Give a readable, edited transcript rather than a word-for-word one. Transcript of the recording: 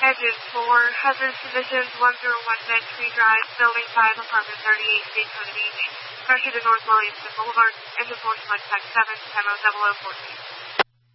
Engine 4, hazardous conditions 101 Bed Tree Drive, Building 5, Apartment 38, Daytona Beach. Pressure to North Williamson Boulevard, engine 4 select type 7, Camo 0014.